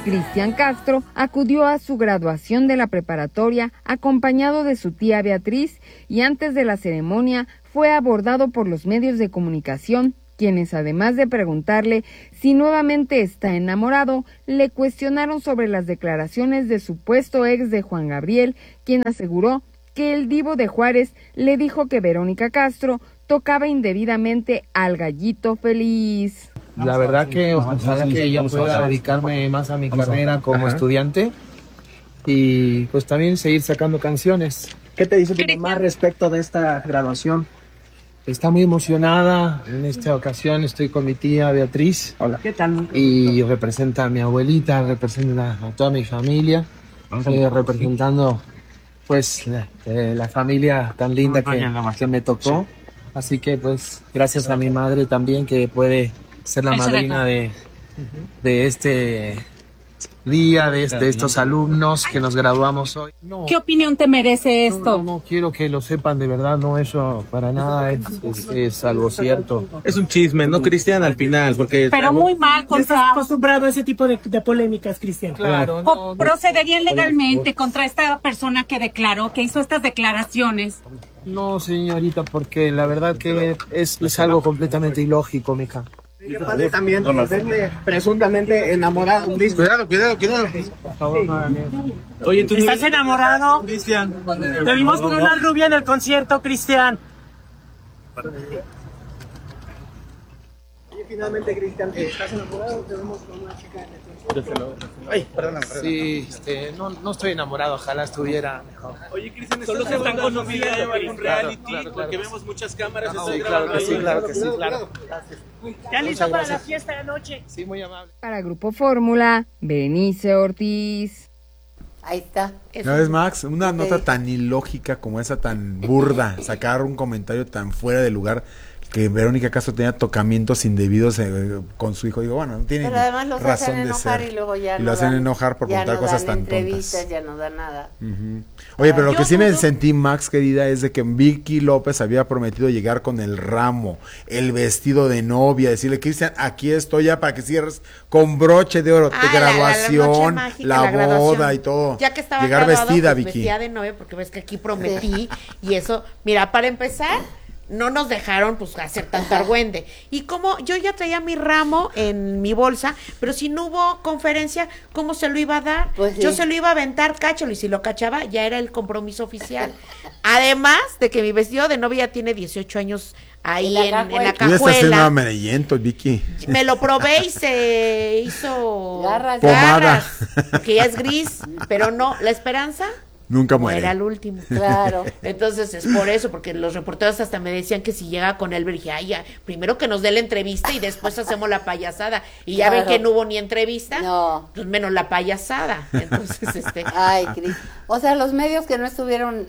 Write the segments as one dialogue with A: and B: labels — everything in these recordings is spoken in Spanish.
A: Cristian Castro acudió a su graduación de la preparatoria acompañado de su tía Beatriz y antes de la ceremonia fue abordado por los medios de comunicación, quienes además de preguntarle si nuevamente está enamorado, le cuestionaron sobre las declaraciones de supuesto ex de Juan Gabriel, quien aseguró que el divo de Juárez le dijo que Verónica Castro tocaba indebidamente al gallito feliz.
B: La verdad que ojalá que ya pueda dedicarme más a mi carrera como estudiante y pues también seguir sacando canciones.
C: ¿Qué te dice tu mamá respecto de esta graduación?
B: Está muy emocionada. En esta ocasión estoy con mi tía Beatriz.
C: Hola. ¿Qué tal?
B: Y representa a mi abuelita, representa a toda mi familia, representando pues la familia tan linda que me tocó. Así que pues gracias a mi madre también que puede ser la madrina de este día, de estos alumnos que nos graduamos hoy.
D: No, ¿qué opinión te merece esto?
B: No quiero que lo sepan de verdad, no, eso para nada es algo cierto.
E: Es un chisme, ¿no, Cristian? Al final, porque...
D: Pero muy mal,
F: ¿Estás acostumbrado a ese tipo de polémicas, Cristian?
B: Claro. No,
D: ¿procederían legalmente contra esta persona que declaró, que hizo estas declaraciones?
B: No, señorita, porque la verdad que es algo completamente ilógico, mija.
C: Y aparte también, presuntamente enamorado.
E: Cuidado.
B: Por favor,
E: Oye, ¿tú
F: ¿estás enamorado?
E: Cristian.
F: Te vimos con una rubia en el concierto, Cristian.
C: Y finalmente, Cristian, ¿estás enamorado? Te vemos con una chica en el concierto.
E: Ay, perdóname.
B: Sí, no estoy enamorado, ojalá estuviera mejor.
E: Oye, Cristian, solo se están conociendo en un reality,
B: claro,
E: porque vemos muchas cámaras.
B: Sí, claro que sí, claro.
F: Gracias. ¿Ya listo para la fiesta de noche?
B: Sí, muy amable.
A: Para Grupo Fórmula, Berenice Ortiz.
G: Ahí está.
H: ¿No ves, Max? Una nota tan ilógica como esa, tan burda, sacar un comentario tan fuera de lugar, que Verónica Castro tenía tocamientos indebidos con su hijo. Digo, bueno, no tiene razón de ser.
G: Y luego ya
H: y lo hacen enojar por contar cosas tan tontas.
G: Ya no da nada.
H: Oye, pero lo que sí me sentí, Max, querida, es de que Vicky López había prometido llegar con el ramo, el vestido de novia, decirle, Cristian, aquí estoy ya para que cierres con broche de oro, de graduación, la boda y todo.
G: Ya que estaba
H: llegar
G: graduado,
H: vestida,
G: pues,
H: Vicky.
G: vestida de novia, porque ves que aquí prometí, y eso, mira, para empezar, no nos dejaron pues hacer tanto argüende. Y como yo ya traía mi ramo en mi bolsa, pero si no hubo conferencia, ¿cómo se lo iba a dar?
I: Pues sí.
G: Yo se lo iba a aventar, cáchalo, y si lo cachaba, ya era el compromiso oficial. Además de que mi vestido de novia ya tiene 18 años ahí en la
H: Tú ya estás haciendo
G: cajuela.
H: amarillento, Vicky.
G: Me lo probé y se hizo
H: Pomada.
G: que ya es gris, pero no, la esperanza
H: Nunca muere.
G: era el último.
I: Claro.
G: Entonces es por eso, porque los reporteros hasta me decían que si llega con él, dije, ay, ya, primero que nos dé la entrevista y después hacemos la payasada. Y ya ven que no hubo ni entrevista, pues menos la payasada. Entonces,
I: Ay, Cris. O sea, los medios que no estuvieron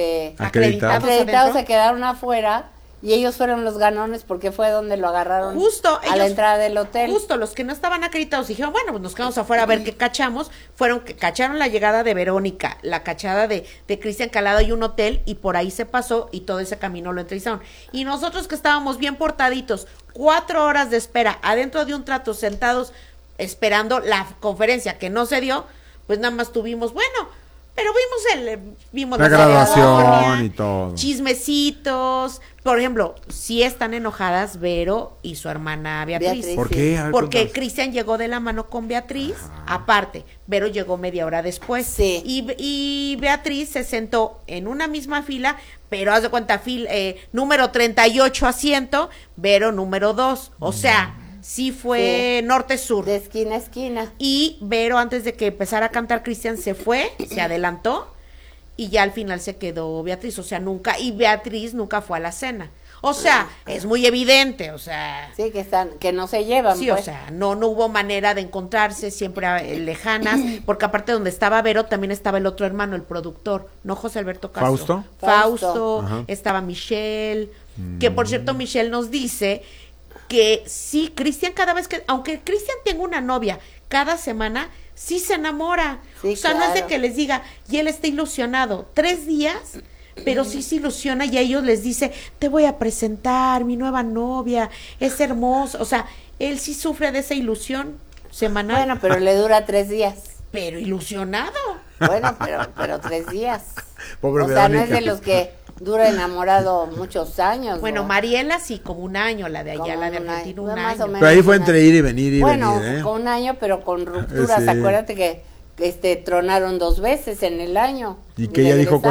G: acreditados
I: se quedaron afuera. Y ellos fueron los ganones porque fue donde lo agarraron
G: justo
I: a la entrada del hotel.
G: Justo los que no estaban acreditados dijeron, bueno, pues nos quedamos afuera a ver qué cachamos. Fueron que cacharon la llegada de Verónica, la cachada de Cristian Calado y un hotel, y por ahí se pasó y todo ese camino lo entrevistaron. Y nosotros que estábamos bien portaditos, 4 horas de espera adentro de un trato, sentados esperando la conferencia que no se dio, pues nada más tuvimos, bueno, pero vimos
H: la graduación y todo.
G: Chismecitos. Por ejemplo, sí están enojadas Vero y su hermana Beatriz.
H: ¿Por qué? A ver,
G: porque Cristian llegó de la mano con Beatriz. Aparte, Vero llegó media hora después.
I: Sí.
G: Y Beatriz se sentó en una misma fila, pero haz de cuenta, número 38 asiento, Vero número 2. O sea, sí fue norte-sur.
I: De esquina a esquina.
G: Y Vero, antes de que empezara a cantar Cristian, se fue, se adelantó, y ya al final se quedó Beatriz. O sea, Beatriz nunca fue a la cena. O sea, es muy evidente, o sea.
I: Sí, que no se llevan.
G: Sí,
I: pues.
G: o sea, no hubo manera de encontrarse, siempre lejanas, porque aparte donde estaba Vero también estaba el otro hermano, el productor, no José Alberto Castro. Fausto, estaba Michelle, que por cierto Michelle nos dice que sí, Cristian cada vez que, aunque Cristian tenga una novia cada semana, sí se enamora.
I: Sí,
G: o sea,
I: claro.
G: no es de que les diga, y él está ilusionado 3 días, pero sí se ilusiona y a ellos les dice, te voy a presentar mi nueva novia, es hermosa. O sea, él sí sufre de esa ilusión semanal.
I: Bueno, pero le dura 3 días.
G: Pero ilusionado.
I: Bueno, pero 3 días.
H: Pobre
I: o sea, no es
H: Verónica.
I: de los que dura enamorado muchos años.
G: Bueno,
I: ¿no?
G: Mariela sí, como un año, la de allá,
I: Como
G: la de
I: un
G: Argentina,
I: año,
G: un
I: más o
G: año.
I: menos.
H: Pero ahí fue
I: un
H: entre
I: año.
H: ir y venir y
I: Bueno,
H: venir, ¿eh?
I: con un año, pero con rupturas.
H: Sí.
I: Acuérdate que tronaron 2 veces en el año.
H: Y que ella dijo,
I: regresaron.